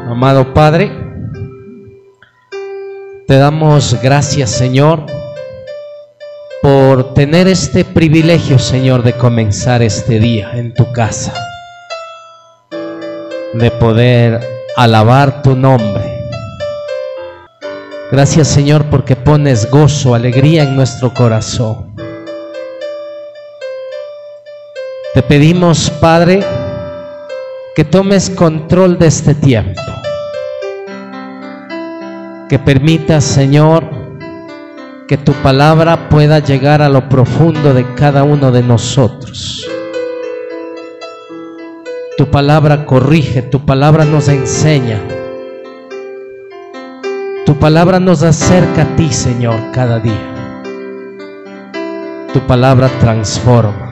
Amado Padre, te damos gracias, Señor, por tener este privilegio, Señor, de comenzar este día en tu casa, de poder alabar tu nombre. Gracias, Señor, porque pones gozo, alegría en nuestro corazón. Te pedimos, Padre, que tomes control de este tiempo, que permitas, Señor, que tu palabra pueda llegar a lo profundo de cada uno de nosotros. Tu palabra corrige, tu palabra nos enseña, tu palabra nos acerca a ti, Señor, cada día. Tu palabra transforma.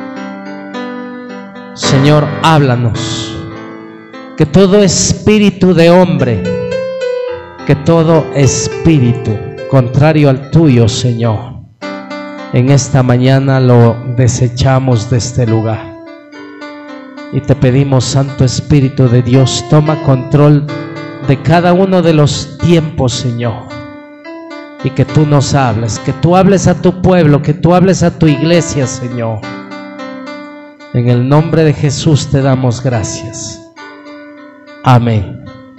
Señor, háblanos, que todo espíritu de hombre, que todo espíritu contrario al tuyo, Señor, en esta mañana lo desechamos de este lugar. Y te pedimos, Santo Espíritu de Dios, toma control de cada uno de los tiempos, Señor, y que tú nos hables, que tú hables a tu pueblo, que tú hables a tu iglesia, Señor. En el nombre de Jesús te damos gracias. Amén.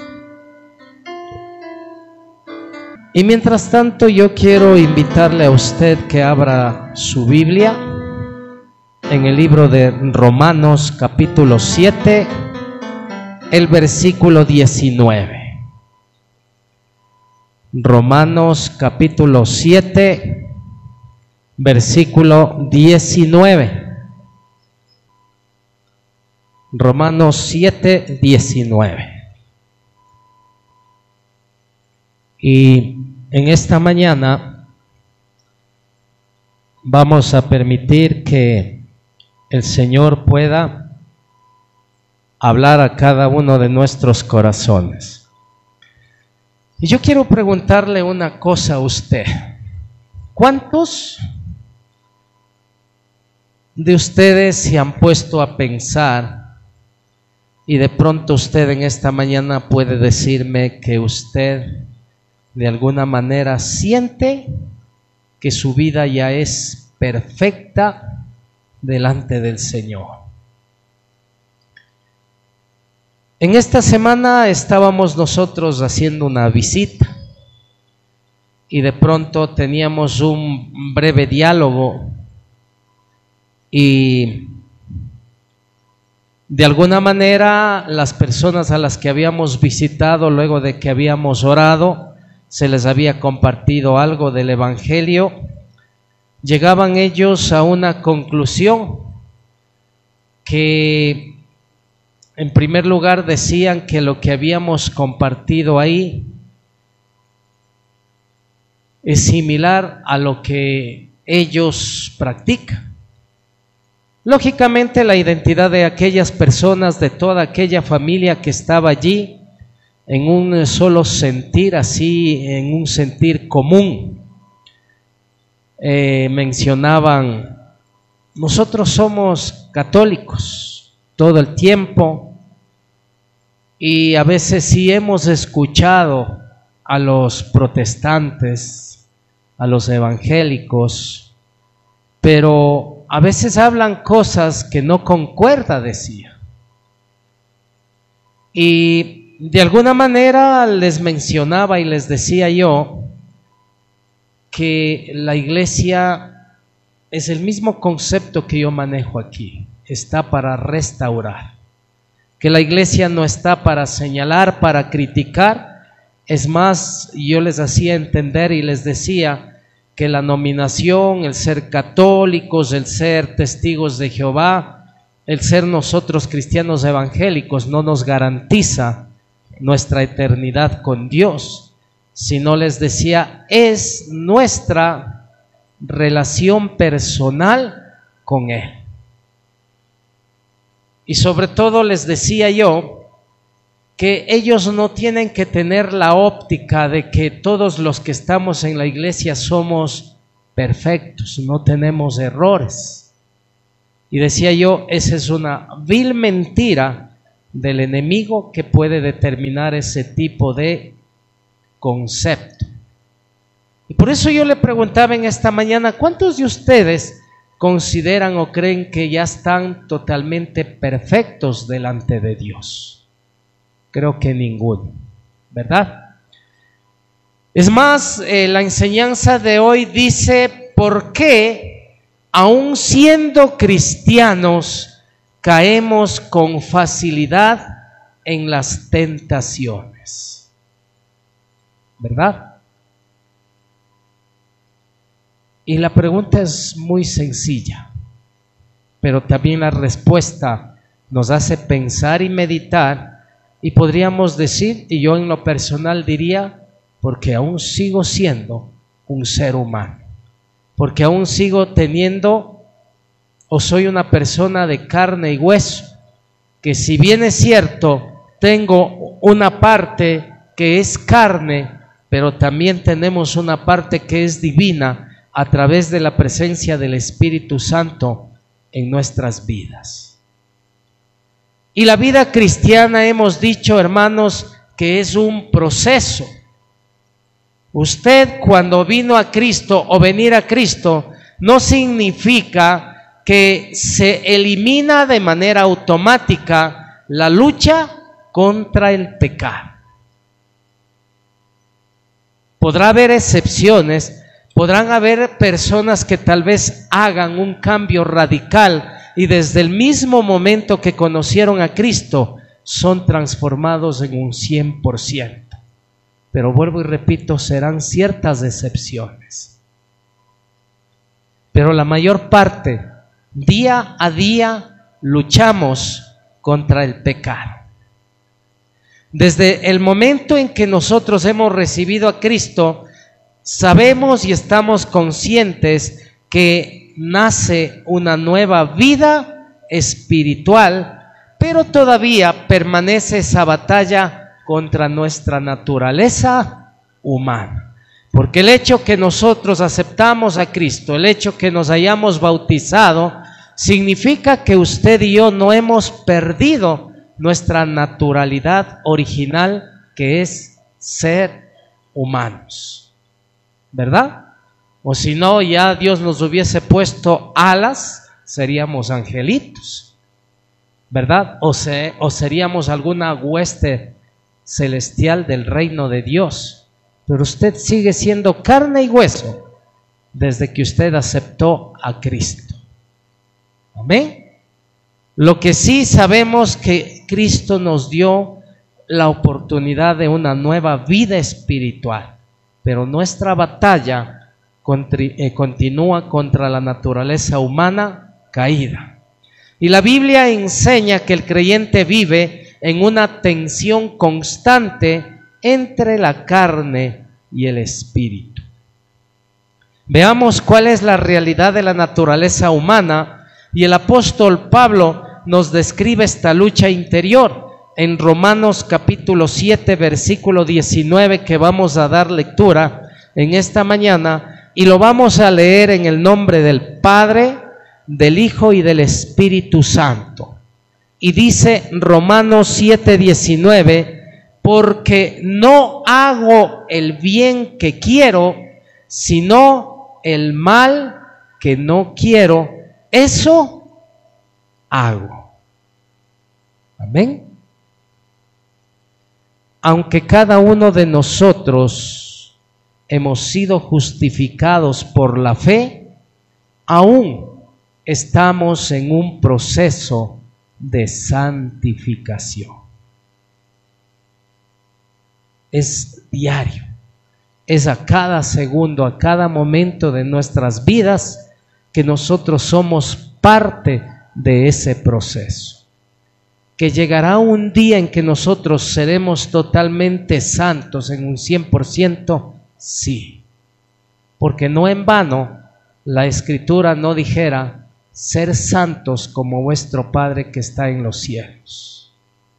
Y mientras tanto, yo quiero invitarle a usted que abra su Biblia en el libro de Romanos capítulo 7, el versículo 19. Romanos capítulo 7, versículo 19. Romanos 7, 19. Y en esta mañana vamos a permitir que el Señor pueda hablar a cada uno de nuestros corazones. Y yo quiero preguntarle una cosa a usted. ¿Cuántos de ustedes se han puesto a pensar y de pronto usted en esta mañana puede decirme que usted de alguna manera siente que su vida ya es perfecta delante del Señor? En esta semana estábamos nosotros haciendo una visita y de pronto teníamos un breve diálogo y de alguna manera las personas a las que habíamos visitado luego de que habíamos orado, se les había compartido algo del Evangelio, llegaban ellos a una conclusión que en primer lugar decían que lo que habíamos compartido ahí es similar a lo que ellos practican. Lógicamente la identidad de aquellas personas, de toda aquella familia que estaba allí, en un solo sentir, así, en un sentir común, mencionaban: nosotros somos católicos todo el tiempo y a veces sí hemos escuchado a los protestantes, a los evangélicos, pero a veces hablan cosas que no concuerdan, decía. Y de alguna manera les mencionaba y les decía yo que la iglesia es el mismo concepto que yo manejo aquí, está para restaurar, que la iglesia no está para señalar, para criticar. Es más, yo les hacía entender y les decía que la nominación, el ser católicos, el ser testigos de Jehová, el ser nosotros cristianos evangélicos no nos garantiza nuestra eternidad con Dios, sino les decía, es nuestra relación personal con Él. Y sobre todo les decía yo que ellos no tienen que tener la óptica de que todos los que estamos en la iglesia somos perfectos, no tenemos errores. Y decía yo, esa es una vil mentira del enemigo que puede determinar ese tipo de concepto. Y por eso yo le preguntaba en esta mañana, ¿cuántos de ustedes consideran o creen que ya están totalmente perfectos delante de Dios? Creo que ninguno, ¿verdad? Es más, la enseñanza de hoy dice, ¿por qué, aun siendo cristianos, caemos con facilidad en las tentaciones? ¿Verdad? Y la pregunta es muy sencilla, pero también la respuesta nos hace pensar y meditar, y podríamos decir, y yo en lo personal diría, porque aún sigo siendo un ser humano, porque aún sigo teniendo o soy una persona de carne y hueso, que si bien es cierto, tengo una parte que es carne, pero también tenemos una parte que es divina, a través de la presencia del Espíritu Santo en nuestras vidas. Y la vida cristiana, hemos dicho, hermanos, que es un proceso. Usted, cuando vino a Cristo o venir a Cristo, no significa que se elimina de manera automática la lucha contra el pecado. Podrá haber excepciones. Podrán haber personas que tal vez hagan un cambio radical y desde el mismo momento que conocieron a Cristo son transformados en un 100%. Pero vuelvo y repito, serán ciertas excepciones. Pero la mayor parte, día a día, luchamos contra el pecado. Desde el momento en que nosotros hemos recibido a Cristo, sabemos y estamos conscientes que nace una nueva vida espiritual, pero todavía permanece esa batalla contra nuestra naturaleza humana. Porque el hecho que nosotros aceptamos a Cristo, el hecho que nos hayamos bautizado, significa que usted y yo no hemos perdido nuestra naturalidad original, que es ser humanos. ¿Verdad? O si no, ya Dios nos hubiese puesto alas, seríamos angelitos, ¿verdad? O seríamos alguna hueste celestial del reino de Dios. Pero usted sigue siendo carne y hueso desde que usted aceptó a Cristo. Amén. Lo que sí sabemos, que Cristo nos dio la oportunidad de una nueva vida espiritual. Pero nuestra batalla continúa contra la naturaleza humana caída. Y la Biblia enseña que el creyente vive en una tensión constante entre la carne y el espíritu. Veamos cuál es la realidad de la naturaleza humana, y el apóstol Pablo nos describe esta lucha interior en Romanos capítulo 7, versículo 19, que vamos a dar lectura en esta mañana, y lo vamos a leer en el nombre del Padre, del Hijo y del Espíritu Santo. Y dice Romanos 7, 19, porque no hago el bien que quiero, sino el mal que no quiero, eso hago. Amén. Aunque cada uno de nosotros hemos sido justificados por la fe, aún estamos en un proceso de santificación. Es diario, es a cada segundo, a cada momento de nuestras vidas que nosotros somos parte de ese proceso. Que llegará un día en que nosotros seremos totalmente santos en un 100%, sí. Porque no en vano la Escritura no dijera: ser santos como vuestro Padre que está en los cielos.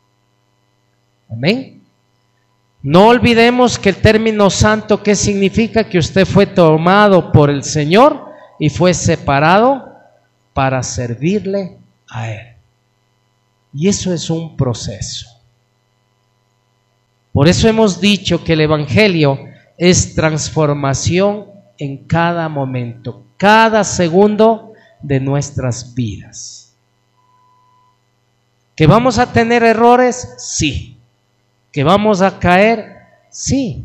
Amén. No olvidemos que el término santo, ¿qué significa? Que usted fue tomado por el Señor y fue separado para servirle a Él. Y eso es un proceso. Por eso hemos dicho que el Evangelio es transformación en cada momento, cada segundo de nuestras vidas. ¿Que vamos a tener errores? Sí. ¿Que vamos a caer? Sí.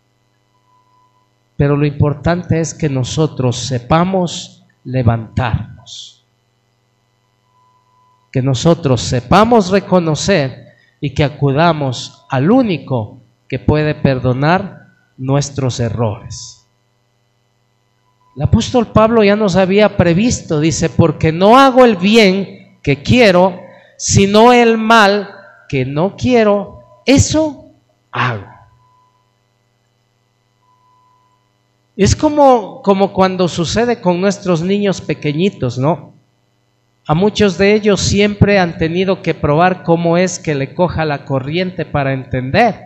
Pero lo importante es que nosotros sepamos levantarnos, que nosotros sepamos reconocer y que acudamos al único que puede perdonar nuestros errores. El apóstol Pablo ya nos había previsto, dice, porque no hago el bien que quiero, sino el mal que no quiero, eso hago. Es como cuando sucede con nuestros niños pequeñitos, ¿no? A muchos de ellos siempre han tenido que probar cómo es que le coja la corriente para entender.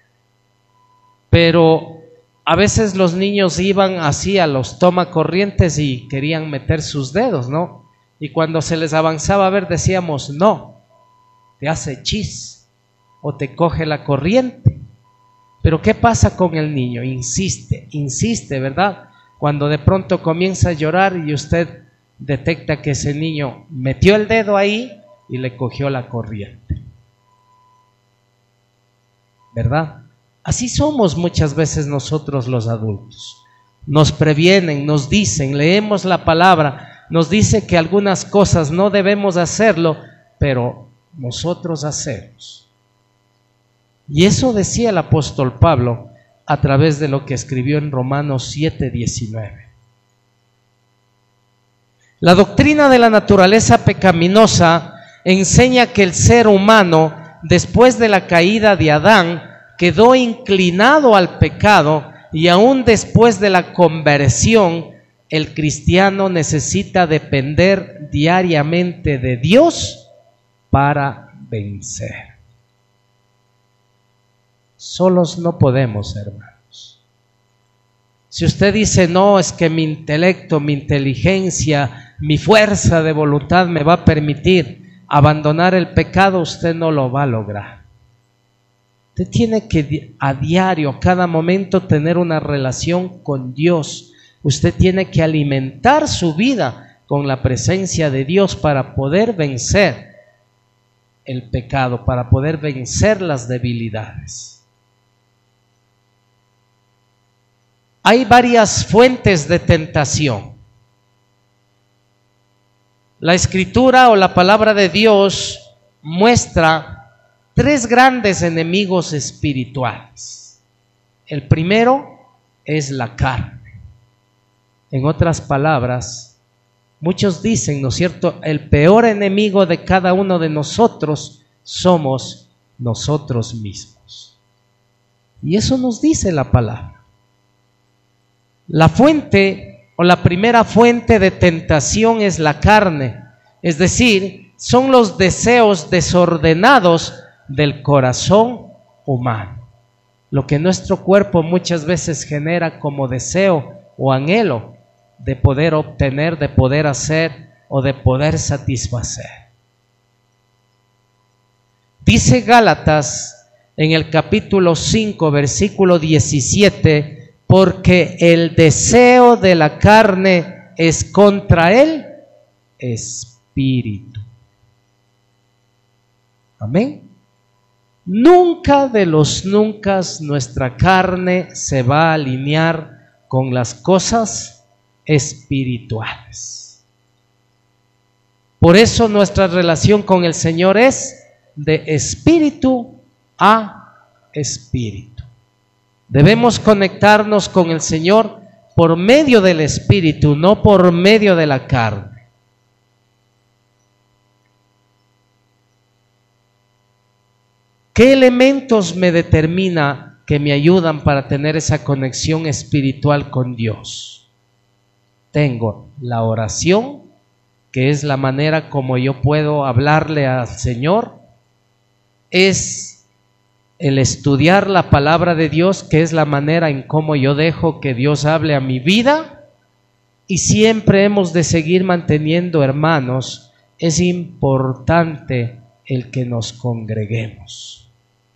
Pero a veces los niños iban así a los tomacorrientes y querían meter sus dedos, ¿no? Y cuando se les avanzaba a ver decíamos, no, te hace chis o te coge la corriente. Pero ¿qué pasa con el niño? Insiste, ¿verdad? Cuando de pronto comienza a llorar y usted detecta que ese niño metió el dedo ahí y le cogió la corriente, ¿verdad? Así somos muchas veces nosotros los adultos. Nos previenen, nos dicen, leemos la palabra, nos dice que algunas cosas no debemos hacerlo, pero nosotros hacemos. Y eso decía el apóstol Pablo a través de lo que escribió en Romanos 7:19. La doctrina de la naturaleza pecaminosa enseña que el ser humano, después de la caída de Adán, quedó inclinado al pecado y aún después de la conversión, el cristiano necesita depender diariamente de Dios para vencer. Solos no podemos, hermanos. Si usted dice, no, es que mi intelecto, mi inteligencia, mi fuerza de voluntad me va a permitir abandonar el pecado, usted no lo va a lograr. Usted tiene que a diario, a cada momento, tener una relación con Dios. Usted tiene que alimentar su vida con la presencia de Dios para poder vencer el pecado, para poder vencer las debilidades. Hay varias fuentes de tentación. La Escritura o la palabra de Dios muestra 3 grandes enemigos espirituales. El primero es la carne. En otras palabras, muchos dicen, ¿no es cierto?, el peor enemigo de cada uno de nosotros somos nosotros mismos. Y eso nos dice la palabra. La fuente o la primera fuente de tentación es la carne, es decir, son los deseos desordenados del corazón humano. Lo que nuestro cuerpo muchas veces genera como deseo o anhelo de poder obtener, de poder hacer o de poder satisfacer. Dice Gálatas en el capítulo 5, versículo 17, porque el deseo de la carne es contra el espíritu. Amén. Nunca de los nunca nuestra carne se va a alinear con las cosas espirituales. Por eso nuestra relación con el Señor es de espíritu a espíritu. Debemos conectarnos con el Señor por medio del espíritu, no por medio de la carne. ¿Qué elementos me determina que me ayudan para tener esa conexión espiritual con Dios? Tengo la oración, que es la manera como yo puedo hablarle al Señor. Es el estudiar la palabra de Dios, que es la manera en cómo yo dejo que Dios hable a mi vida. Y siempre hemos de seguir manteniendo, hermanos, es importante el que nos congreguemos.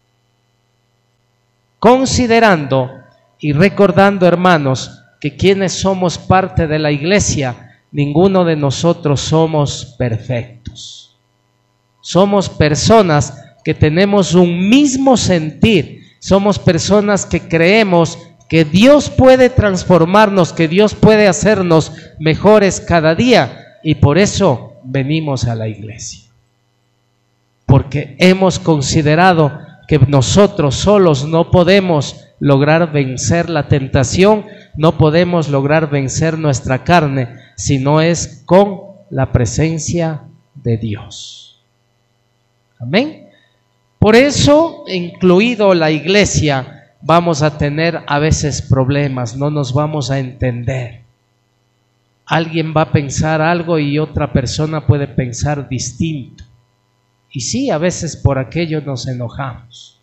Considerando y recordando, hermanos, que quienes somos parte de la iglesia, ninguno de nosotros somos perfectos. Somos personas que tenemos un mismo sentir, somos personas que creemos que Dios puede transformarnos, que Dios puede hacernos mejores cada día, y por eso venimos a la iglesia. Porque hemos considerado que nosotros solos no podemos lograr vencer la tentación, no podemos lograr vencer nuestra carne, si no es con la presencia de Dios. Amén. Por eso, incluido la iglesia, vamos a tener a veces problemas, no nos vamos a entender. Alguien va a pensar algo y otra persona puede pensar distinto. Y sí, a veces por aquello nos enojamos.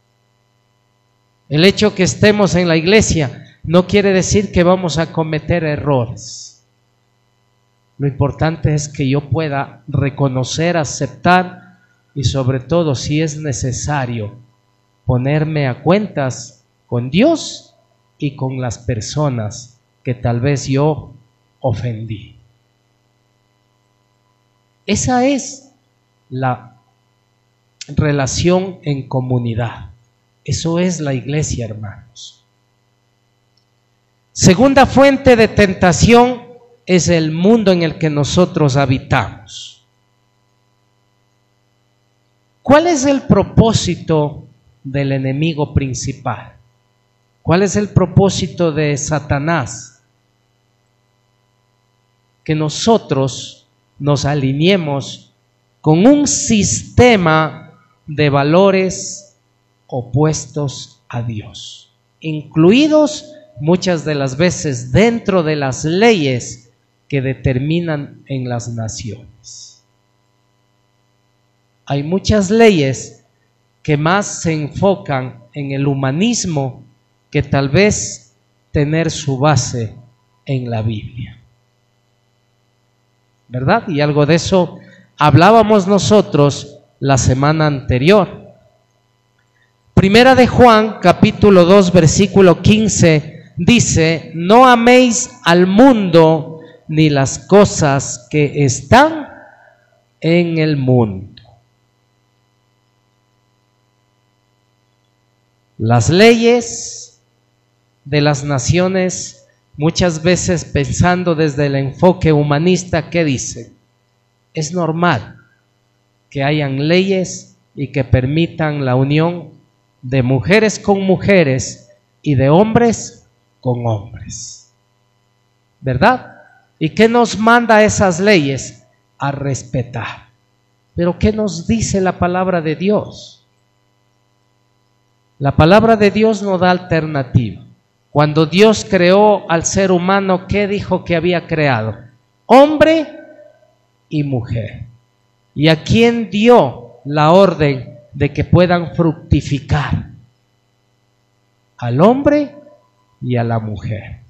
El hecho que estemos en la iglesia no quiere decir que vamos a cometer errores. Lo importante es que yo pueda reconocer, aceptar y sobre todo, si es necesario, ponerme a cuentas con Dios y con las personas que tal vez yo ofendí. Esa es la relación en comunidad. Eso es la iglesia, hermanos. Segunda fuente de tentación es el mundo en el que nosotros habitamos. ¿Cuál es el propósito del enemigo principal? ¿Cuál es el propósito de Satanás? Que nosotros nos alineemos con un sistema de valores opuestos a Dios, incluidos muchas de las veces dentro de las leyes que determinan en las naciones. Hay muchas leyes que más se enfocan en el humanismo que tal vez tener su base en la Biblia, ¿verdad? Y algo de eso hablábamos nosotros la semana anterior. Primera de Juan, capítulo 2, versículo 15, dice: no améis al mundo ni las cosas que están en el mundo. Las leyes de las naciones, muchas veces pensando desde el enfoque humanista, ¿qué dicen? Es normal que hayan leyes y que permitan la unión de mujeres con mujeres y de hombres con hombres, ¿verdad? ¿Y qué nos manda esas leyes? A respetar. Pero ¿qué nos dice la palabra de Dios? La palabra de Dios no da alternativa. Cuando Dios creó al ser humano, ¿qué dijo que había creado? Hombre y mujer. ¿Y a quién dio la orden de que puedan fructificar? Al hombre y a la mujer.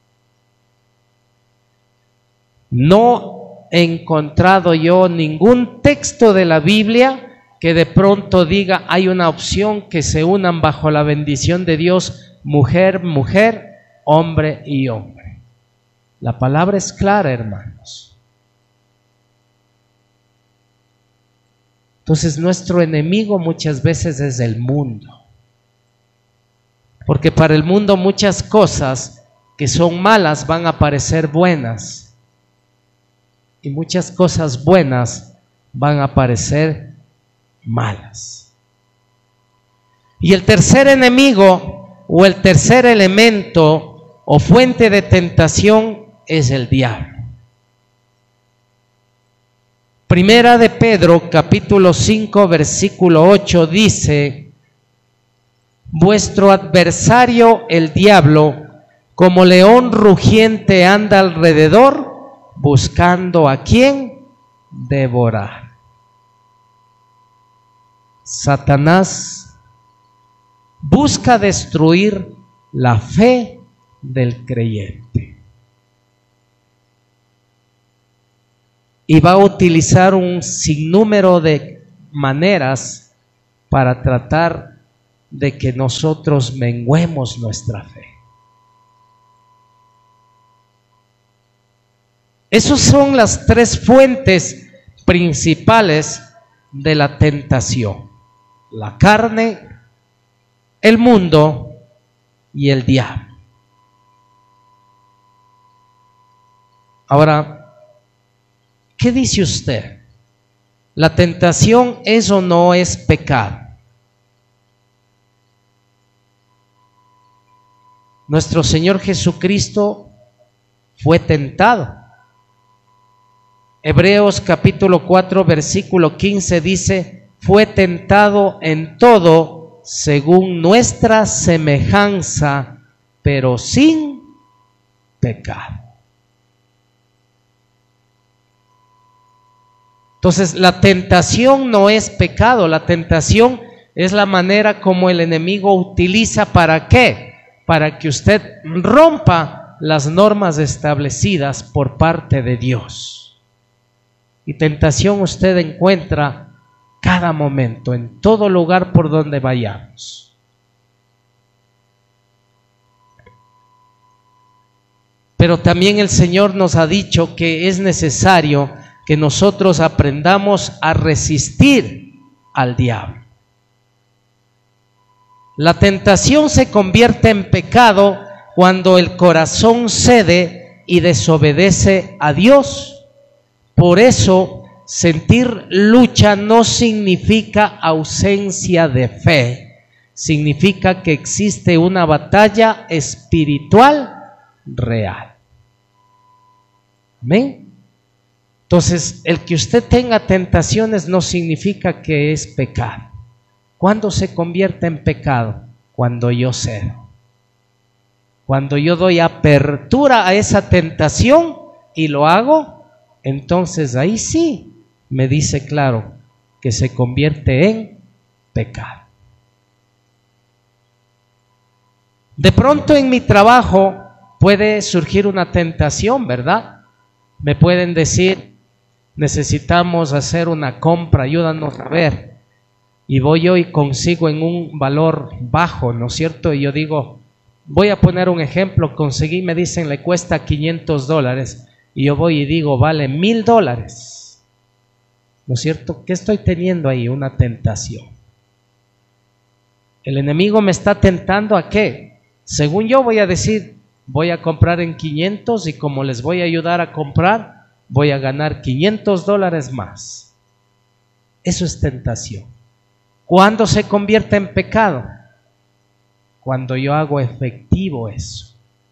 No he encontrado yo ningún texto de la Biblia que de pronto diga hay una opción que se unan bajo la bendición de Dios, mujer, mujer, hombre y hombre. La palabra es clara, hermanos. Entonces nuestro enemigo muchas veces es el mundo, porque para el mundo muchas cosas que son malas van a parecer buenas y muchas cosas buenas van a parecer malas. Y el tercer enemigo o el tercer elemento o fuente de tentación es el diablo. Primera de Pedro, capítulo 5, versículo 8 dice: vuestro adversario el diablo, como león rugiente anda alrededor, buscando a quien devorar. Satanás busca destruir la fe del creyente y va a utilizar un sinnúmero de maneras para tratar de que nosotros menguemos nuestra fe. Esas son las tres fuentes principales de la tentación: la carne, el mundo y el diablo. Ahora, ¿qué dice usted? ¿La tentación es o no es pecado? Nuestro Señor Jesucristo fue tentado. Hebreos capítulo 4 versículo 15 dice: fue tentado en todo según nuestra semejanza, pero sin pecado. Entonces, la tentación no es pecado. La tentación es la manera como el enemigo utiliza, ¿para qué? Para que usted rompa las normas establecidas por parte de Dios. Y tentación usted encuentra cada momento, en todo lugar por donde vayamos. Pero también el Señor nos ha dicho que es necesario que nosotros aprendamos a resistir al diablo. La tentación se convierte en pecado cuando el corazón cede y desobedece a Dios. Por eso, sentir lucha no significa ausencia de fe, significa que existe una batalla espiritual real. Amén. Entonces, el que usted tenga tentaciones no significa que es pecado. ¿Cuándo se convierte en pecado? Cuando yo cedo. Cuando yo doy apertura a esa tentación y lo hago, entonces ahí sí me dice claro que se convierte en pecado. De pronto en mi trabajo puede surgir una tentación, ¿verdad? Me pueden decir: necesitamos hacer una compra, ayúdanos a ver. Y voy yo y consigo en un valor bajo, ¿no es cierto? Y yo digo, voy a poner un ejemplo, conseguí, me dicen, le cuesta $500. Y yo voy y digo, vale $1,000. ¿No es cierto? ¿Qué estoy teniendo ahí? Una tentación. El enemigo me está tentando ¿a qué? Según yo voy a decir, voy a comprar en 500 y como les voy a ayudar a comprar, voy a ganar $500 más. Eso es tentación. ¿Cuándo se convierte en pecado? Cuando yo hago efectivo eso.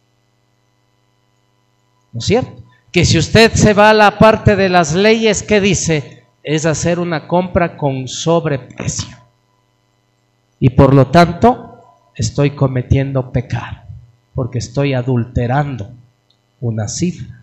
¿No es cierto? Que si usted se va a la parte de las leyes, ¿qué dice? Es hacer una compra con sobreprecio. Y por lo tanto, estoy cometiendo pecado, porque estoy adulterando una cifra.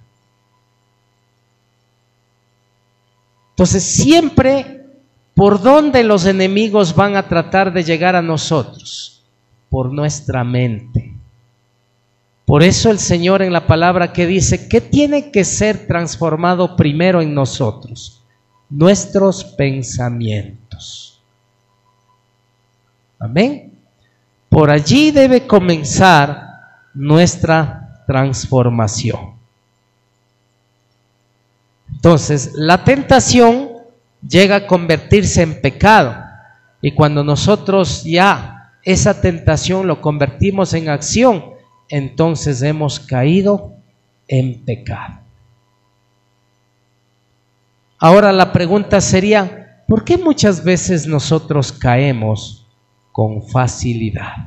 Entonces, siempre, ¿por dónde los enemigos van a tratar de llegar a nosotros? Por nuestra mente. Por eso el Señor en la palabra que dice, ¿qué tiene que ser transformado primero en nosotros? Nuestros pensamientos. Amén. Por allí debe comenzar nuestra transformación. Entonces, la tentación llega a convertirse en pecado. Y cuando nosotros ya esa tentación lo convertimos en acción, entonces hemos caído en pecado. Ahora la pregunta sería, ¿por qué muchas veces nosotros caemos con facilidad?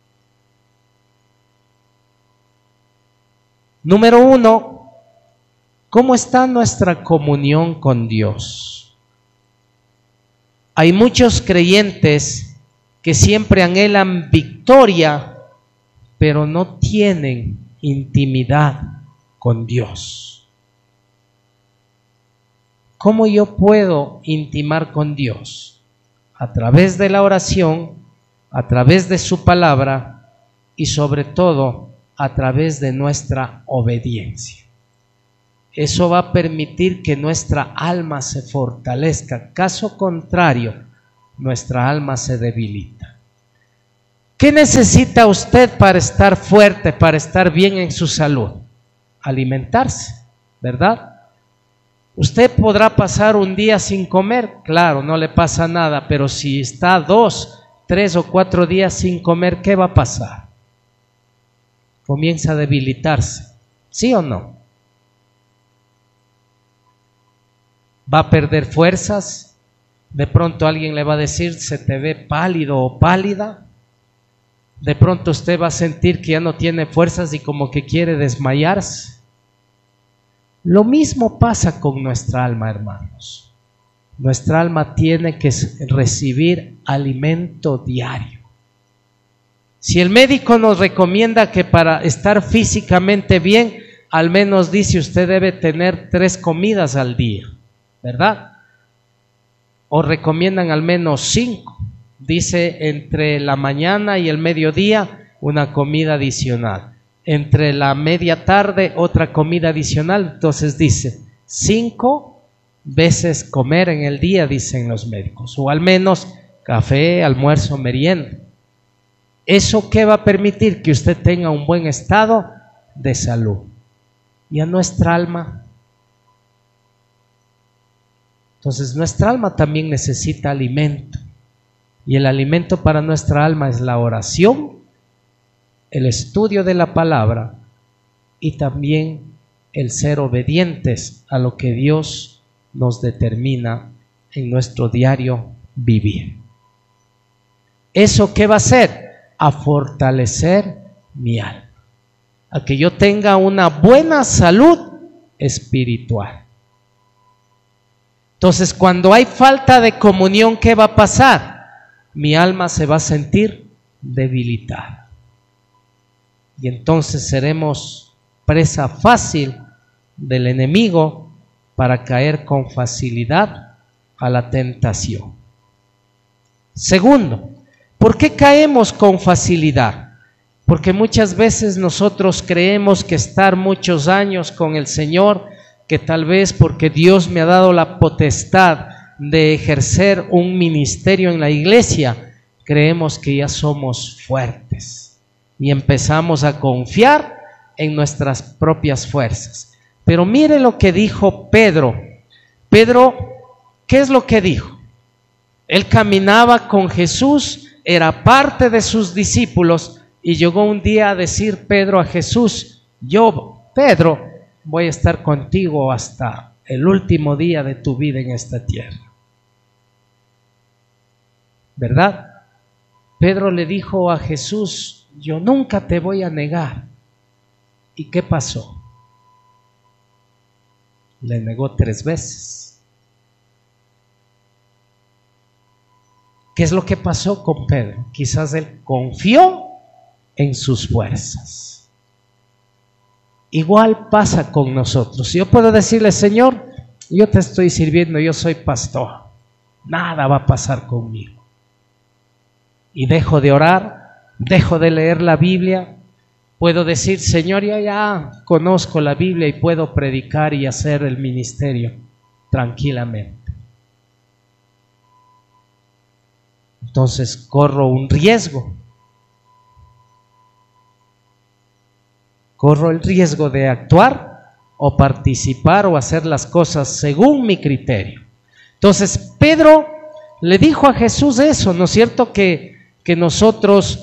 Número 1, ¿cómo está nuestra comunión con Dios? Hay muchos creyentes que siempre anhelan victoria, pero no tienen intimidad con Dios. ¿Cómo yo puedo intimar con Dios? A través de la oración, a través de su palabra y sobre todo a través de nuestra obediencia. eso va a permitir que nuestra alma se fortalezca. Caso contrario, nuestra alma se debilita. ¿Qué necesita usted para estar fuerte, para estar bien en su salud? Alimentarse, ¿verdad? Usted podrá pasar un día sin comer, claro, no le pasa nada, pero si está 2, 3 o 4 días sin comer, ¿qué va a pasar? Comienza a debilitarse, ¿sí o no? Va a perder fuerzas, de pronto alguien le va a decir, se te ve pálido o pálida, de pronto usted va a sentir que ya no tiene fuerzas y como que quiere desmayarse. Lo mismo pasa con nuestra alma, hermanos. Nuestra alma tiene que recibir alimento diario. Si el médico nos recomienda que para estar físicamente bien, al menos dice usted debe tener 3 comidas al día, ¿verdad? O recomiendan al menos 5. Dice entre la mañana y el mediodía una comida adicional. Entre la media tarde otra comida adicional. Entonces dice 5 veces comer en el día, dicen los médicos, o al menos café, almuerzo, merienda. ¿Eso qué va a permitir? Que usted tenga un buen estado de salud. Y a nuestra alma, entonces nuestra alma también necesita alimento, y el alimento para nuestra alma es la oración, el estudio de la palabra y también el ser obedientes a lo que Dios nos determina en nuestro diario vivir. ¿Eso qué va a hacer? A fortalecer mi alma, a que yo tenga una buena salud espiritual. Entonces, cuando hay falta de comunión, ¿qué va a pasar? Mi alma se va a sentir debilitada. Y entonces seremos presa fácil del enemigo para caer con facilidad a la tentación. Segundo, ¿por qué caemos con facilidad? Porque muchas veces nosotros creemos que estar muchos años con el Señor, que tal vez porque Dios me ha dado la potestad de ejercer un ministerio en la iglesia, creemos que ya somos fuertes y empezamos a confiar en nuestras propias fuerzas. Pero mire lo que dijo Pedro. Pedro, ¿qué es lo que dijo? Él caminaba con Jesús, era parte de sus discípulos, y llegó un día a decir Pedro a Jesús: yo, Pedro, voy a estar contigo hasta el último día de tu vida en esta tierra. ¿Verdad? Pedro le dijo a Jesús: yo nunca te voy a negar. ¿Y qué pasó? Le negó 3 veces. ¿Qué es lo que pasó con Pedro? Quizás él confió en sus fuerzas. Igual pasa con nosotros. Yo puedo decirle: Señor, yo te estoy sirviendo, yo soy pastor, nada va a pasar conmigo. Y dejo de orar, dejo de leer la Biblia. Puedo decir: Señor, ya conozco la Biblia y puedo predicar y hacer el ministerio tranquilamente. Entonces corro un riesgo. Corro el riesgo de actuar o participar o hacer las cosas según mi criterio. Entonces Pedro le dijo a Jesús eso, ¿no es cierto? Que nosotros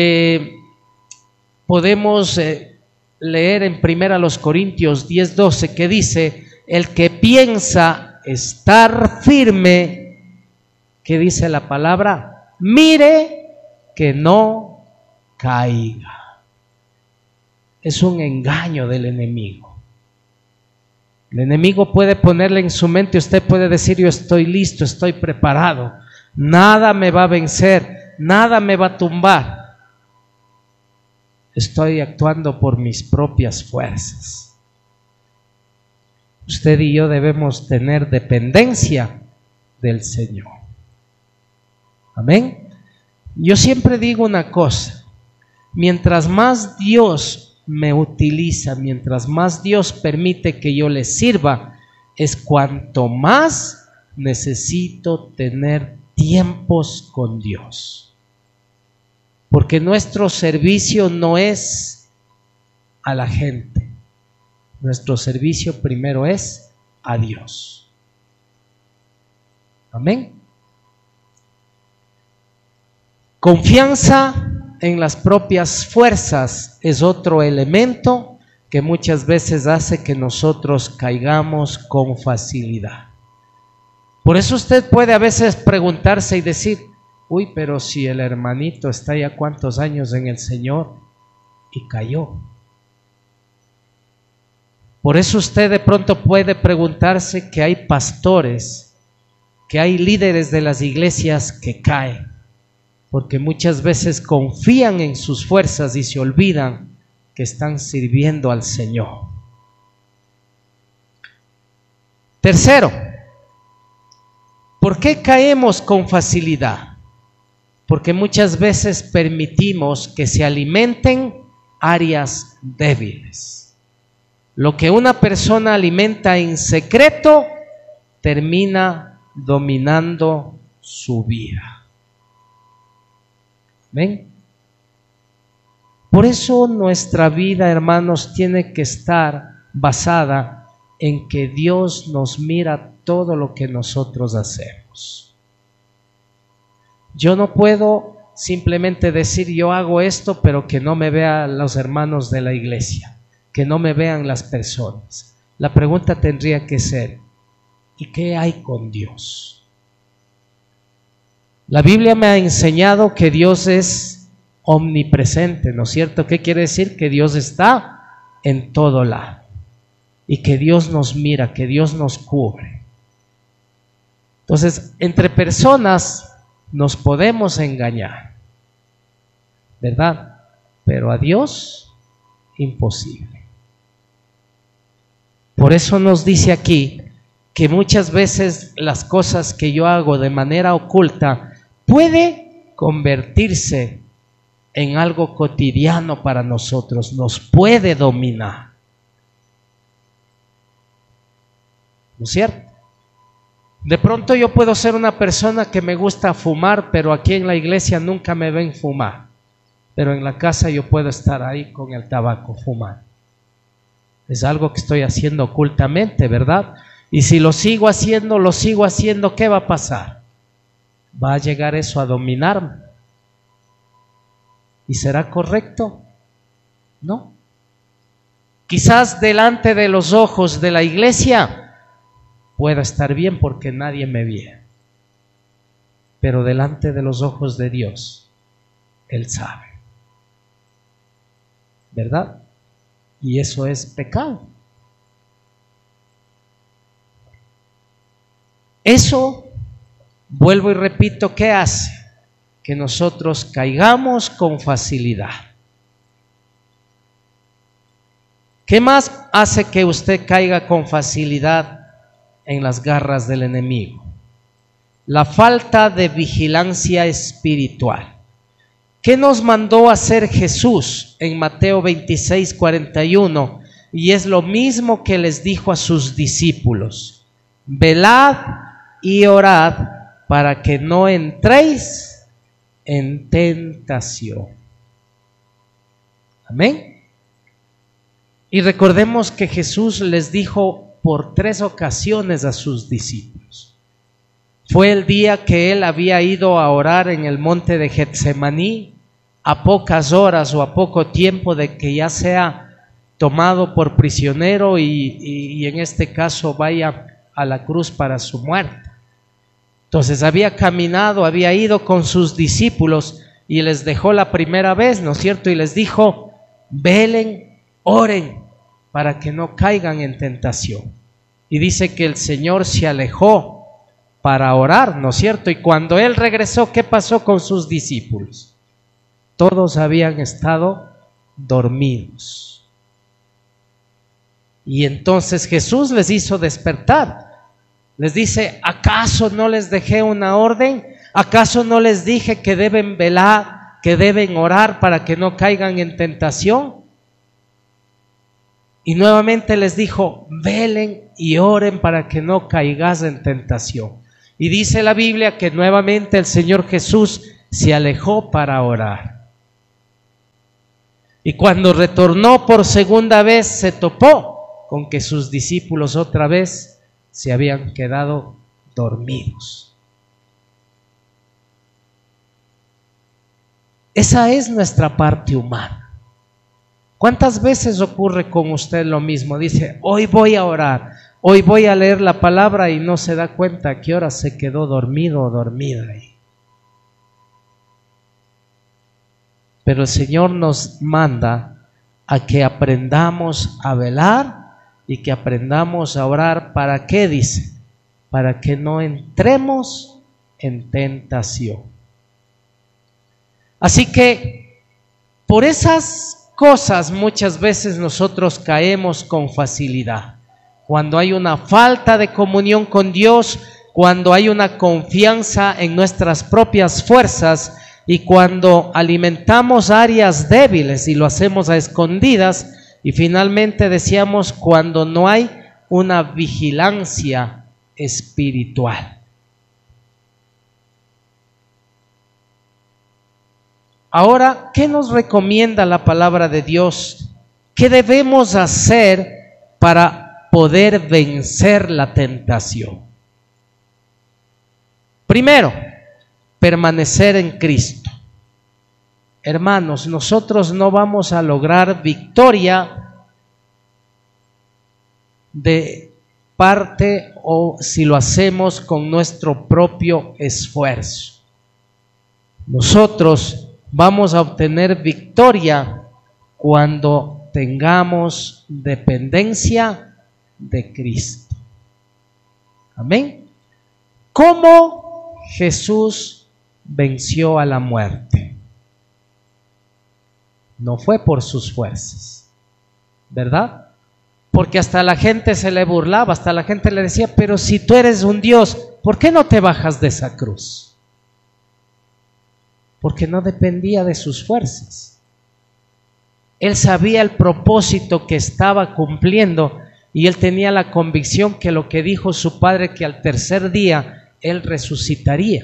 podemos leer en 1 Corintios 10:12 que dice: el que piensa estar firme, ¿qué dice la palabra? Mire que no caiga. Es un engaño del enemigo. El enemigo puede ponerle en su mente, usted puede decir: yo estoy listo, estoy preparado, nada me va a vencer, nada me va a tumbar. Estoy actuando por mis propias fuerzas. Usted y yo debemos tener dependencia del Señor. Amén. Yo siempre digo una cosa: mientras más Dios me utiliza, mientras más Dios permite que yo le sirva, es cuanto más necesito tener tiempos con Dios. Porque nuestro servicio no es a la gente. Nuestro servicio primero es a Dios. Amén. Confianza en las propias fuerzas es otro elemento que muchas veces hace que nosotros caigamos con facilidad. Por eso usted puede a veces preguntarse y decir, uy, pero si el hermanito está ya cuántos años en el Señor y cayó. Por eso usted de pronto puede preguntarse que hay pastores, que hay líderes de las iglesias que caen, porque muchas veces confían en sus fuerzas y se olvidan que están sirviendo al Señor. Tercero, ¿por qué caemos con facilidad? Porque muchas veces permitimos que se alimenten áreas débiles. Lo que una persona alimenta en secreto termina dominando su vida. ¿Ven? Por eso nuestra vida, hermanos, tiene que estar basada en que Dios nos mira todo lo que nosotros hacemos. Yo no puedo simplemente decir yo hago esto, pero que no me vean los hermanos de la iglesia, que no me vean las personas. La pregunta tendría que ser, ¿y qué hay con Dios? La Biblia me ha enseñado que Dios es omnipresente, ¿no es cierto? ¿Qué quiere decir? Que Dios está en todo lado y que Dios nos mira, que Dios nos cubre. Entonces, entre personas nos podemos engañar, ¿verdad? Pero a Dios, imposible. Por eso nos dice aquí que muchas veces las cosas que yo hago de manera oculta puede convertirse en algo cotidiano para nosotros, nos puede dominar. ¿No es cierto? De pronto yo puedo ser una persona que me gusta fumar, pero aquí en la iglesia nunca me ven fumar. Pero en la casa yo puedo estar ahí con el tabaco fumando. Es algo que estoy haciendo ocultamente, ¿verdad? Y si lo sigo haciendo, ¿qué va a pasar? Va a llegar eso a dominarme. ¿Y será correcto? No. Quizás delante de los ojos de la iglesia pueda estar bien porque nadie me ve, pero delante de los ojos de Dios, Él sabe, ¿verdad? Y eso es pecado. Eso, vuelvo y repito, ¿qué hace? Que nosotros caigamos con facilidad. ¿Qué más hace que usted caiga con facilidad en las garras del enemigo? La falta de vigilancia espiritual. ¿Qué nos mandó a hacer Jesús en Mateo 26:41? Y es lo mismo que les dijo a sus discípulos: velad y orad para que no entréis en tentación. Amén. Y recordemos que Jesús les dijo por 3 ocasiones a sus discípulos. Fue el día que Él había ido a orar en el monte de Getsemaní, a pocas horas o a poco tiempo de que ya sea tomado por prisionero y en este caso vaya a la cruz para su muerte. Entonces había caminado, había ido con sus discípulos y les dejó la primera vez, ¿no es cierto? Y les dijo: velen, oren para que no caigan en tentación. Y dice que el Señor se alejó para orar, ¿no es cierto? Y cuando Él regresó, ¿qué pasó con sus discípulos? Todos habían estado dormidos. Y entonces Jesús les hizo despertar. Les dice: ¿acaso no les dejé una orden? ¿Acaso no les dije que deben velar, que deben orar para que no caigan en tentación? Y nuevamente les dijo, velen y oren para que no caigas en tentación. Y dice la Biblia que nuevamente el Señor Jesús se alejó para orar. Y cuando retornó por segunda vez, se topó con que sus discípulos otra vez se habían quedado dormidos. Esa es nuestra parte humana. ¿Cuántas veces ocurre con usted lo mismo? Dice, hoy voy a orar, hoy voy a leer la palabra, y no se da cuenta a qué hora se quedó dormido o dormida ahí. Pero el Señor nos manda a que aprendamos a velar y que aprendamos a orar. ¿Para qué? Dice, para que no entremos en tentación. Así que por esas cosas muchas veces nosotros caemos con facilidad. Cuando hay una falta de comunión con Dios, cuando hay una confianza en nuestras propias fuerzas y cuando alimentamos áreas débiles y lo hacemos a escondidas, y finalmente decíamos cuando no hay una vigilancia espiritual. Ahora, ¿qué nos recomienda la palabra de Dios? ¿Qué debemos hacer para poder vencer la tentación? Primero, permanecer en Cristo. Hermanos, nosotros no vamos a lograr victoria de parte o si lo hacemos con nuestro propio esfuerzo. Nosotros vamos a obtener victoria cuando tengamos dependencia de Cristo. Amén. ¿Cómo Jesús venció a la muerte? No fue por sus fuerzas, ¿verdad? Porque hasta la gente se le burlaba, hasta la gente le decía, pero si tú eres un Dios, ¿por qué no te bajas de esa cruz? Porque no dependía de sus fuerzas. Él sabía el propósito que estaba cumpliendo y él tenía la convicción que lo que dijo su padre, que al tercer día él resucitaría.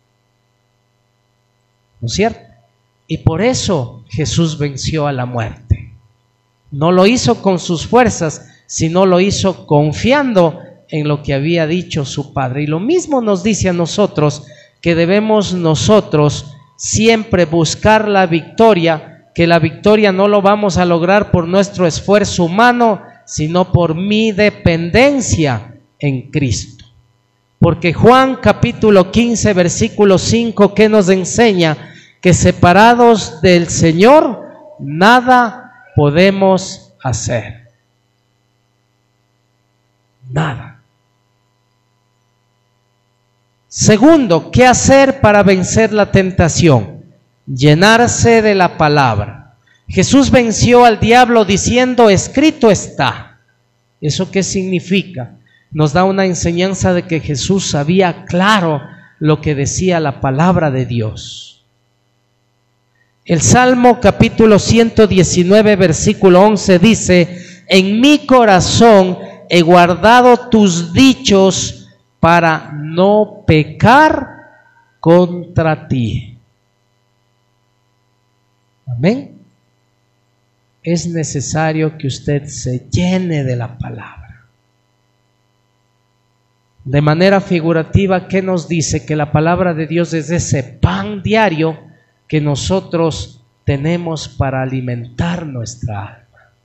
¿No es cierto? Y por eso Jesús venció a la muerte. No lo hizo con sus fuerzas, sino lo hizo confiando en lo que había dicho su padre. Y lo mismo nos dice a nosotros que debemos nosotros siempre buscar la victoria, que la victoria no lo vamos a lograr por nuestro esfuerzo humano, sino por mi dependencia en Cristo. Porque Juan capítulo 15 versículo 5, ¿qué nos enseña? Que separados del Señor nada podemos hacer. Nada. Segundo, ¿qué hacer para vencer la tentación? Llenarse de la palabra. Jesús venció al diablo diciendo, escrito está. ¿Eso qué significa? Nos da una enseñanza de que Jesús sabía claro lo que decía la palabra de Dios. El Salmo capítulo 119 versículo 11 dice, en mi corazón he guardado tus dichos para no pecar contra ti. Amén. Es necesario que usted se llene de la palabra. De manera figurativa, ¿qué nos dice? Que la palabra de Dios es ese pan diario que nosotros tenemos para alimentar nuestra alma.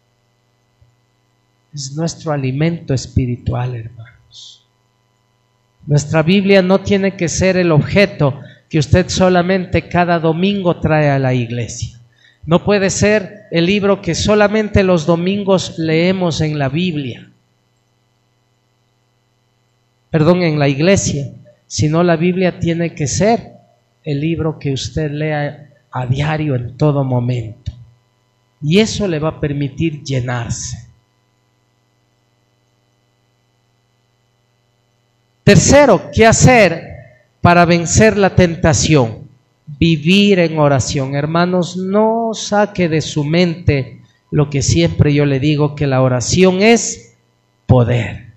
Es nuestro alimento espiritual, hermanos. Nuestra Biblia no tiene que ser el objeto que usted solamente cada domingo trae a la iglesia. No puede ser el libro que solamente los domingos leemos en la Biblia. En la iglesia. Sino la Biblia tiene que ser el libro que usted lea a diario en todo momento. Y eso le va a permitir llenarse. Tercero, ¿qué hacer para vencer la tentación? Vivir en oración. Hermanos, no saque de su mente lo que siempre yo le digo, que la oración es poder.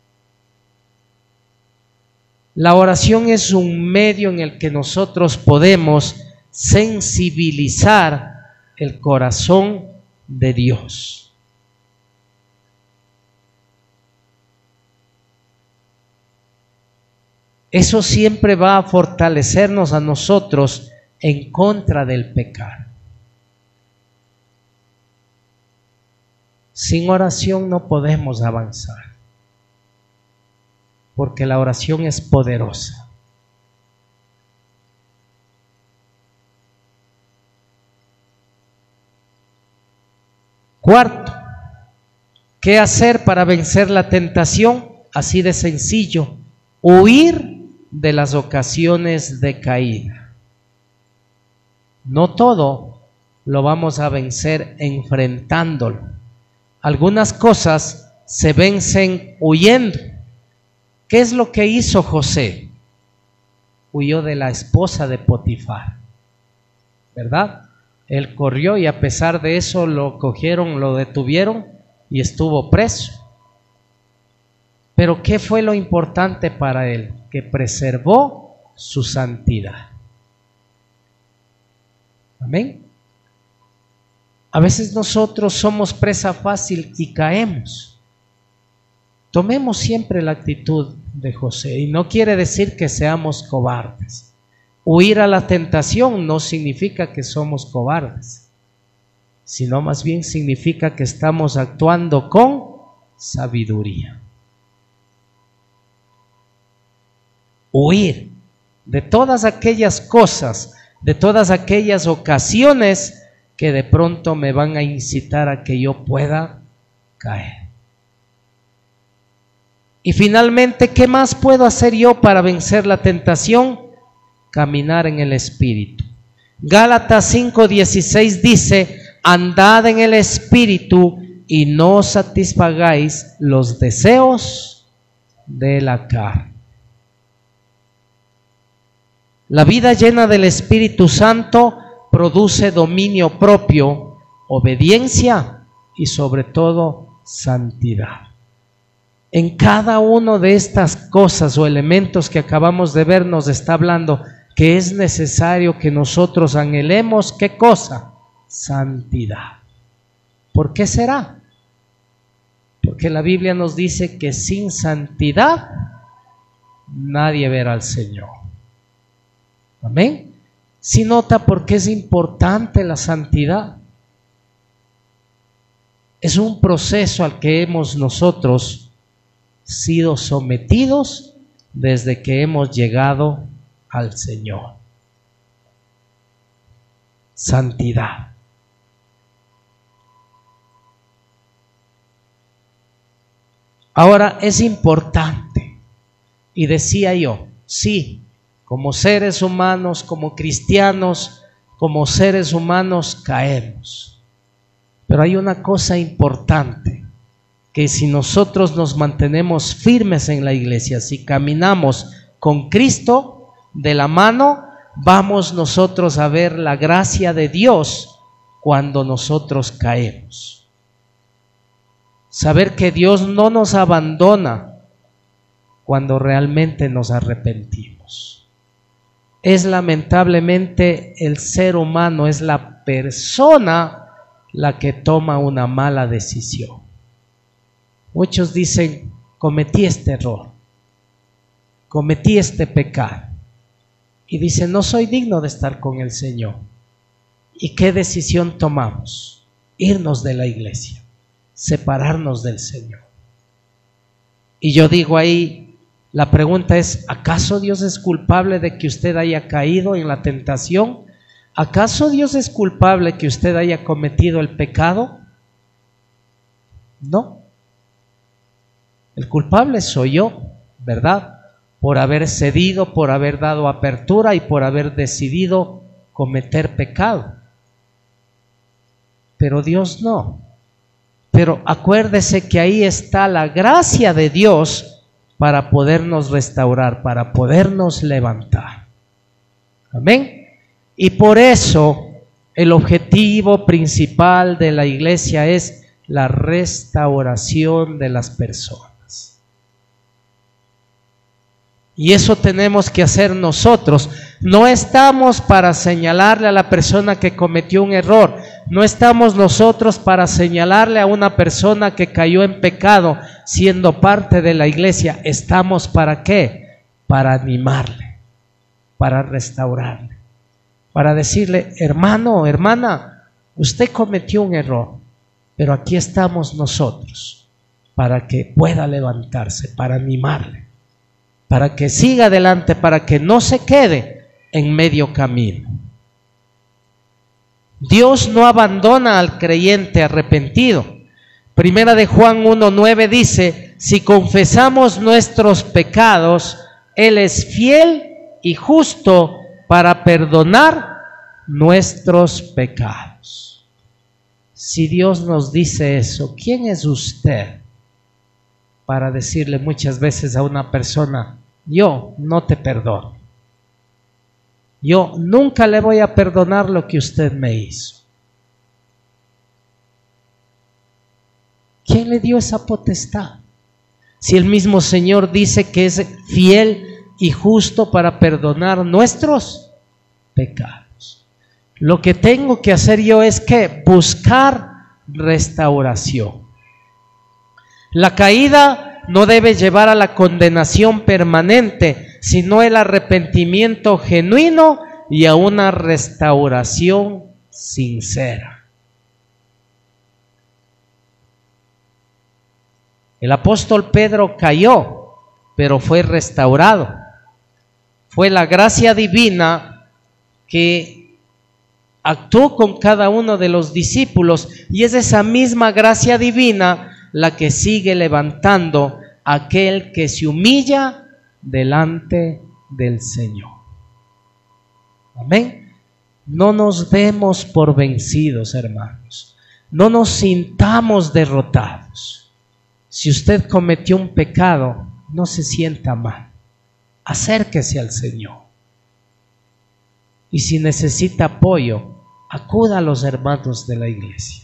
La oración es un medio en el que nosotros podemos sensibilizar el corazón de Dios. Eso siempre va a fortalecernos a nosotros en contra del pecado. Sin oración no podemos avanzar, porque la oración es poderosa. Cuarto, ¿qué hacer para vencer la tentación? Así de sencillo, huir de las ocasiones de caída. No todo lo vamos a vencer enfrentándolo. Algunas cosas se vencen huyendo. ¿Qué es lo que hizo José? Huyó de la esposa de Potifar, ¿verdad? Él corrió y a pesar de eso lo cogieron, lo detuvieron y estuvo preso. Pero ¿qué fue lo importante para él? Que preservó su santidad. Amén. A veces nosotros somos presa fácil y caemos. Tomemos siempre la actitud de José, y no quiere decir que seamos cobardes. Huir a la tentación no significa que somos cobardes, sino más bien significa que estamos actuando con sabiduría. Huir de todas aquellas cosas, de todas aquellas ocasiones que de pronto me van a incitar a que yo pueda caer. Y finalmente, ¿qué más puedo hacer yo para vencer la tentación? Caminar en el Espíritu. Gálatas 5:16 dice: andad en el Espíritu y no satisfagáis los deseos de la carne. La vida llena del Espíritu Santo produce dominio propio, obediencia y sobre todo santidad. En cada una de estas cosas o elementos que acabamos de ver nos está hablando que es necesario que nosotros anhelemos, ¿qué cosa? Santidad. ¿Por qué será? Porque la Biblia nos dice que sin santidad nadie verá al Señor. Amén. ¿Sí nota por qué es importante la santidad? Es un proceso al que hemos nosotros sido sometidos desde que hemos llegado al Señor. Santidad. Ahora es importante, y decía yo, sí, como seres humanos, como cristianos, como seres humanos caemos. Pero hay una cosa importante, que si nosotros nos mantenemos firmes en la iglesia, si caminamos con Cristo de la mano, vamos nosotros a ver la gracia de Dios cuando nosotros caemos. Saber que Dios no nos abandona cuando realmente nos arrepentimos. Es lamentablemente el ser humano, es la persona la que toma una mala decisión. Muchos dicen, cometí este error, cometí este pecado, y dicen, no soy digno de estar con el Señor. ¿Y qué decisión tomamos? Irnos de la iglesia, separarnos del Señor. Y yo digo ahí, la pregunta es, ¿acaso Dios es culpable de que usted haya caído en la tentación? ¿Acaso Dios es culpable que usted haya cometido el pecado? No. El culpable soy yo, ¿verdad? Por haber cedido, por haber dado apertura y por haber decidido cometer pecado. Pero Dios no. Pero acuérdese que ahí está la gracia de Dios para podernos restaurar, para podernos levantar. Amén. Y por eso el objetivo principal de la iglesia es la restauración de las personas. Y eso tenemos que hacer nosotros. No estamos para señalarle a la persona que cometió un error. No estamos nosotros para señalarle a una persona que cayó en pecado siendo parte de la iglesia. ¿Estamos para qué? Para animarle, para restaurarle, para decirle: hermano, hermana, usted cometió un error, pero aquí estamos nosotros para que pueda levantarse, para animarle, para que siga adelante, para que no se quede en medio camino. Dios no abandona al creyente arrepentido. Primera de Juan 1:9 dice: si confesamos nuestros pecados, Él es fiel y justo para perdonar nuestros pecados. Si Dios nos dice eso, ¿quién es usted para decirle muchas veces a una persona: yo no te perdono, yo nunca le voy a perdonar lo que usted me hizo? ¿Quién le dio esa potestad? Si el mismo Señor dice que es fiel y justo para perdonar nuestros pecados. Lo que tengo que hacer yo es que buscar restauración. La caída no debe llevar a la condenación permanente, sino el arrepentimiento genuino y a una restauración sincera. El apóstol Pedro cayó, pero fue restaurado. Fue la gracia divina que actuó con cada uno de los discípulos, y es esa misma gracia divina la que sigue levantando a aquel que se humilla delante del Señor. Amén. No nos demos por vencidos, hermanos. No nos sintamos derrotados. Si usted cometió un pecado, no se sienta mal. Acérquese al Señor. Y si necesita apoyo, acuda a los hermanos de la iglesia.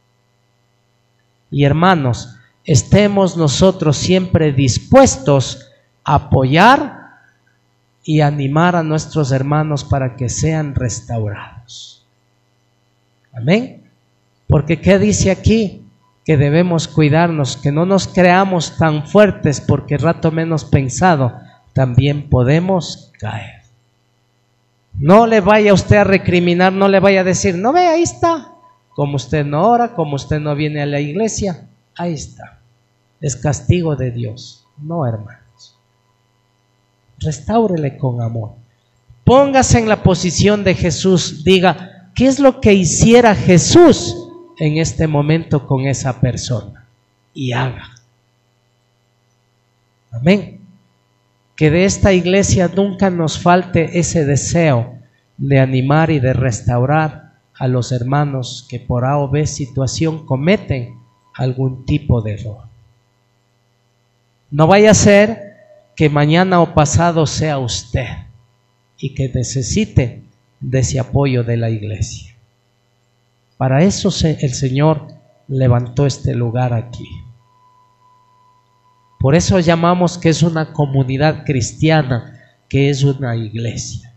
Y hermanos, estemos nosotros siempre dispuestos a apoyar y animar a nuestros hermanos para que sean restaurados. Amén. Porque ¿qué dice aquí? Que debemos cuidarnos, que no nos creamos tan fuertes, porque rato menos pensado también podemos caer. No le vaya usted a recriminar, no le vaya a decir: no ve, ahí está, como usted no ora, como usted no viene a la iglesia, ahí está, es castigo de Dios. No, hermanos, restáurele con amor. Póngase en la posición de Jesús. Diga: ¿qué es lo que hiciera Jesús en este momento con esa persona? Y haga. Amén. Que de esta iglesia nunca nos falte ese deseo de animar y de restaurar a los hermanos que por A o B situación cometen algún tipo de error. No vaya a ser que mañana o pasado sea usted y que necesite de ese apoyo de la iglesia. Para eso el Señor levantó este lugar aquí. Por eso llamamos que es una comunidad cristiana, que es una iglesia.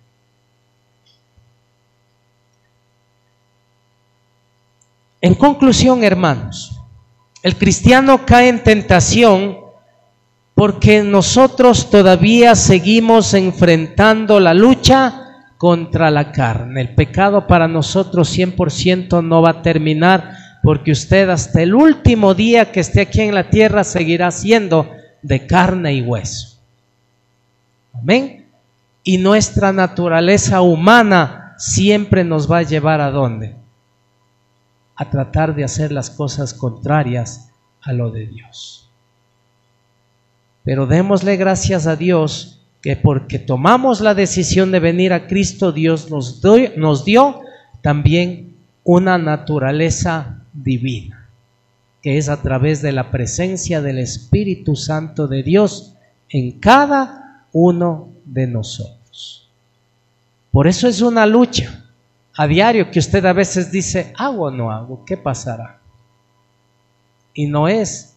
En conclusión, hermanos, el cristiano cae en tentación porque nosotros todavía seguimos enfrentando la lucha contra la carne. El pecado para nosotros 100% no va a terminar, porque usted hasta el último día que esté aquí en la tierra seguirá siendo de carne y hueso. Amén. Y nuestra naturaleza humana siempre nos va a llevar ¿a dónde? A tratar de hacer las cosas contrarias a lo de Dios. Pero démosle gracias a Dios que porque tomamos la decisión de venir a Cristo, Dios nos dio también una naturaleza divina, que es a través de la presencia del Espíritu Santo de Dios en cada uno de nosotros. Por eso es una lucha. a diario, que usted a veces dice, ¿hago o no hago? ¿Qué pasará? Y no es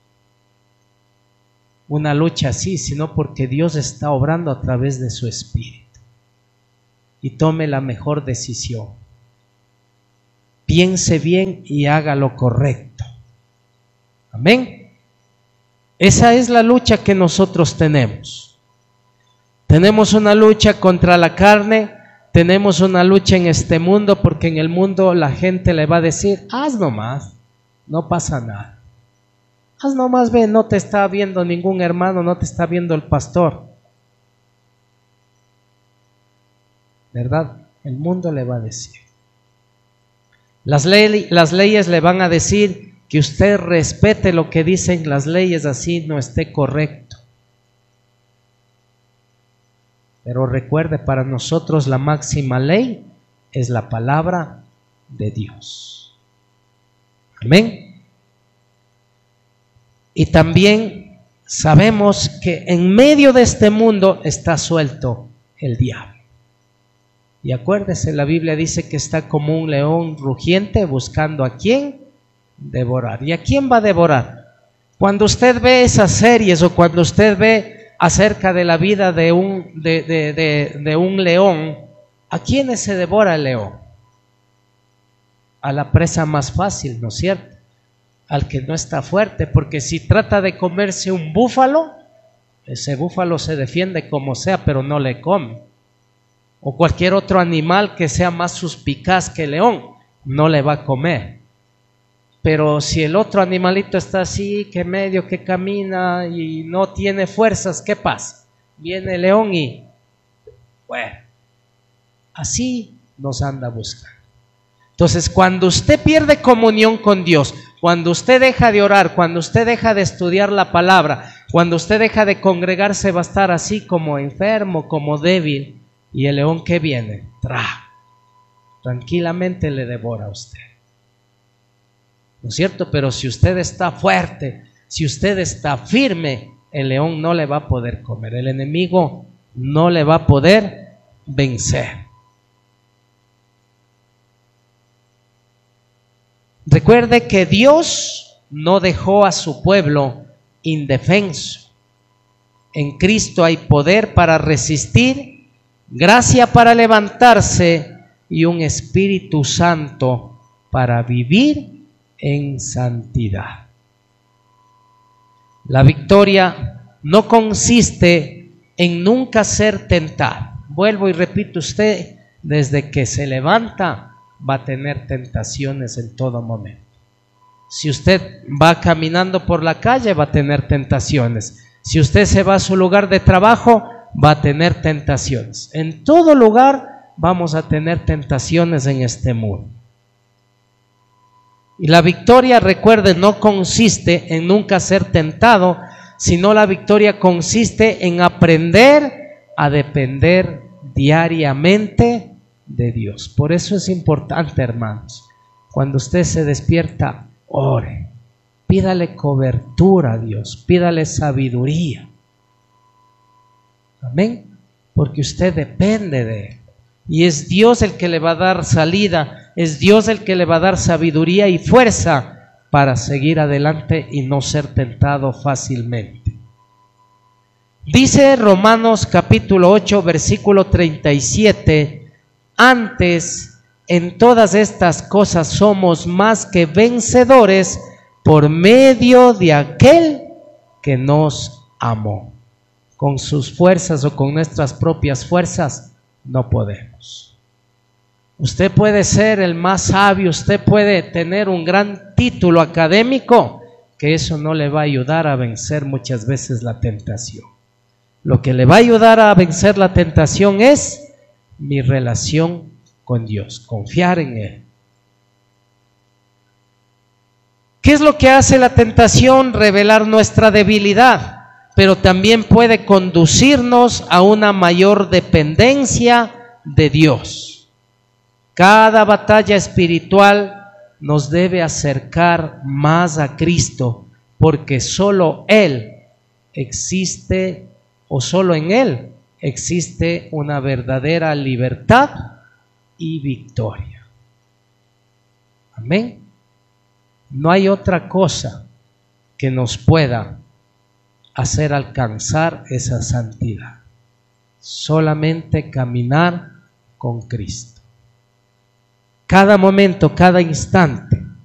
una lucha así, sino porque Dios está obrando a través de su Espíritu. Y tome la mejor decisión. Piense bien y haga lo correcto. Amén. Esa es la lucha que nosotros tenemos. Tenemos una lucha contra la carne, tenemos una lucha en este mundo, porque en el mundo la gente le va a decir, haz nomás, no pasa nada. Haz nomás, ve, no te está viendo ningún hermano, no te está viendo el pastor. ¿Verdad? El mundo le va a decir. Las leyes le van a decir que usted respete lo que dicen las leyes, así no esté correcto. Pero recuerde, para nosotros la máxima ley es la palabra de Dios. Amén. Y también sabemos que en medio de este mundo está suelto el diablo. Y acuérdese, la Biblia dice que está como un león rugiente buscando a quién devorar. ¿Y a quién va a devorar? Cuando usted ve esas series o cuando usted ve acerca de la vida de un león, ¿a quiénes se devora el león? A la presa más fácil, ¿no es cierto? Al que no está fuerte, porque si trata de comerse un búfalo, ese búfalo se defiende como sea, pero no le come. O cualquier otro animal que sea más suspicaz que el león, no le va a comer. Pero si el otro animalito está así, que medio que camina y no tiene fuerzas, ¿qué pasa? Viene el león y, bueno, así nos anda buscando. Entonces, cuando usted pierde comunión con Dios, cuando usted deja de orar, cuando usted deja de estudiar la palabra, cuando usted deja de congregarse, va a estar así como enfermo, como débil. Y el león que viene, tranquilamente le devora a usted. ¿No es cierto? Pero si usted está fuerte, si usted está firme, el león no le va a poder comer. El enemigo no le va a poder vencer. Recuerde que Dios no dejó a su pueblo indefenso. En Cristo hay poder para resistir, gracia para levantarse y un Espíritu Santo para vivir en santidad. La victoria no consiste en nunca ser tentado. Vuelvo y repito, usted desde que se levanta va a tener tentaciones en todo momento. Si usted va caminando por la calle va a tener tentaciones. Si usted se va a su lugar de trabajo va a tener tentaciones. En todo lugar vamos a tener tentaciones en este mundo. Y la victoria, recuerde, no consiste en nunca ser tentado, sino la victoria consiste en aprender a depender diariamente de Dios. Por eso es importante, hermanos, cuando usted se despierta, ore, pídale cobertura a Dios, pídale sabiduría. Amén, porque usted depende de Él. Y es Dios el que le va a dar salida, es Dios el que le va a dar sabiduría y fuerza para seguir adelante y no ser tentado fácilmente. Dice Romanos capítulo 8, versículo 37, antes en todas estas cosas somos más que vencedores por medio de aquel que nos amó. Con sus fuerzas o con nuestras propias fuerzas no podemos. Usted puede ser el más sabio, usted puede tener un gran título académico, que eso no le va a ayudar a vencer muchas veces la tentación. Lo que le va a ayudar a vencer la tentación es mi relación con Dios, confiar en Él. ¿Qué es lo que hace la tentación? Revelar nuestra debilidad, pero también puede conducirnos a una mayor dependencia de Dios. Cada batalla espiritual nos debe acercar más a Cristo, porque solo Él existe, o solo en Él existe una verdadera libertad y victoria. Amén. No hay otra cosa que nos pueda hacer alcanzar esa santidad. Solamente caminar con Cristo. Cada momento, cada instante